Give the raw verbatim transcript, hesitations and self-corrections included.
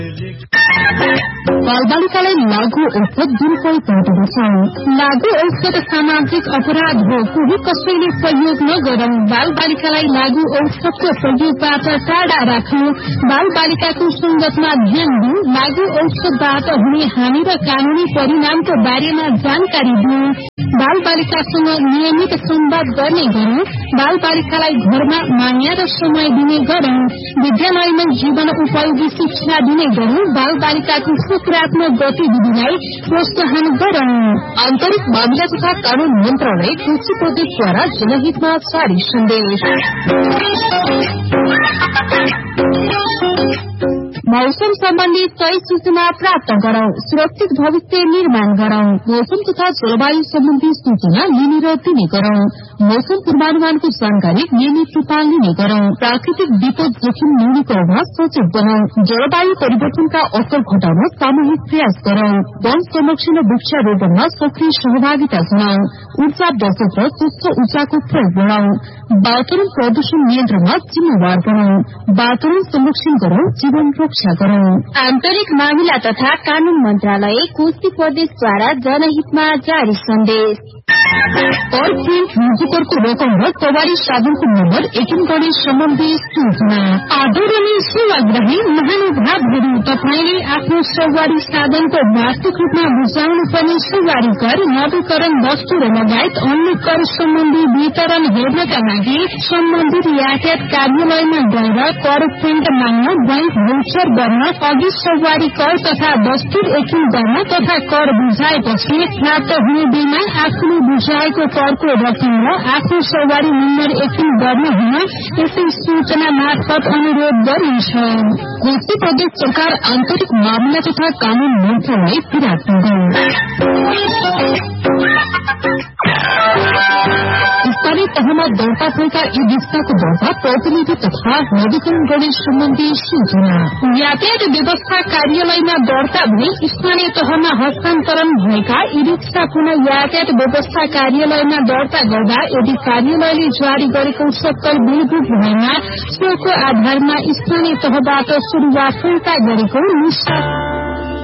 बालबालिकालाई लागू औषध दुरूपयोग गर्दै बचाउँ। लागू औषध सामाजिक अपराध हो, कोही कसैले प्रयोग नगरौं। बालबालिकालाई लागू औषधको प्रयोगबाट टाढा राख्नु, बालबालिकाको संगतमा ध्यान दिऊ, लागू औषधबाट हुने हानि र कानूनी परिणामको बारेमा जानकारी दिऊ, बालबालिकासँग नियमित संवाद गर्ने गरौं, बालबालिकालाई घरमा माया र समय दिने गरौं, विद्यालयमा जीवन उपयोगी शिक्षा दिने गरौं, बालबालिकाको सकारात्मक गतिविधिलाई प्रोत्साहन गरौं। आन्तरिक मामिला तथा कानून मन्त्रालय कृषि प्रदेशद्वारा जनहितमा जारी सन्देश। मौसम सम्बन्धी सही सूचना प्राप्त गरौं, सुरक्षित भविष्य निर्माण गरौं। मौसम तथा जलवायु सम्बन्धी सूचना लिने र दिने गरौं। मौसम पूर्वानुमानको जानकारी नियमित रूपमा लिने गरौं। प्राकृतिक विपद जोखिम न्यूनीकरणमा सचेत बनाउँ। जलवायु परिवर्तनका असर घटाउन सामूहिक प्रयास गरौं। वन संरक्षण र वृक्षारोपणमा सक्रिय सहभागिता जनाउँ। ऊर्जा बचत र स्वच्छ ऊर्जाको प्रयोग बढ़ाउँ। वातावरण प्रदूषण नियन्त्रणमा जिम्मेवार बनाउँ। वातावरण संरक्षण गरौं, जीवन रक्षा गरौं। आन्तरिक मामिला तथा कानून मन्त्रालय कोशी प्रदेशद्वारा जनहितमा जारी सन्देश। कर प्रिन्ट मुजुकरको रकम र सवारी साधनको नम्बर एकिन गर्ने सम्बन्धी सूचना। आदरणीय सेवाग्राही महानुभावहरू, तपाईले आफ्नो सवारी साधनको वार्षिक रूपमा बुझाउनु पर्ने सवारी कर, नवीकरण वस्तु र लगायत अन्य कर सम्बन्धी वितरण हेर्नका लागि सम्बन्धित यातायात कार्यालयमा गएर कर प्रिन्ट माग्न, बैंक भौचर गर्न, अघि सवारी कर तथा वस्तु एकिन गर्न तथा कर बुझाएपछि प्राप्त हुने बिना आफूले बुझाएको करको रकम र आफ्नो सवारी नम्बर एकिन गर्न हुन यसै सूचना मार्फत अनुरोध गरिन्छ। कोशी प्रदेश सरकार आन्तरिक मामिला तथा कानून मन्त्रालय विराटनगर। स्थानीय तहमा दर्ता भएका ई रिक्साको दर्ता प्रतिनिधि तथा नवीकरण गर्ने सम्बन्धी सूचना। यातायात व्यवस्था कार्यालयमा दर्ता भई स्थानीय तहमा हस्तान्तरण भएका ई रिक्सा पुनः यातायात व्यवस्था कार्यालयमा दर्ता गर्दा यदि कार्यालयले जारी गरेको सक्कल बिलबुक भएमा सोको आधारमा स्थानीय तहबाट शुरूआत फिर्ता गरेको निश्चित